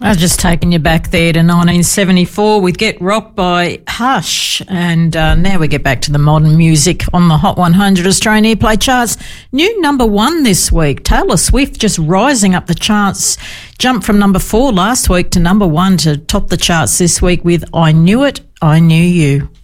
I was just taking you back there to 1974 with Get Rocked by Hush. And now we get back to the modern music on the Hot 100 Australian Airplay charts. New number 1 this week. Taylor Swift just rising up the charts. Jumped from number 4 last week to number 1 to top the charts this week with I Knew It, I Knew You.